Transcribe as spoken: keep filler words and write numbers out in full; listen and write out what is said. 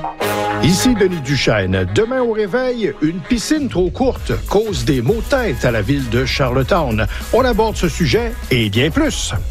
Ici Denis Duchesne. Demain au réveil, une piscine trop courte cause des maux de tête à la ville de Charlottetown. On aborde ce sujet et bien plus.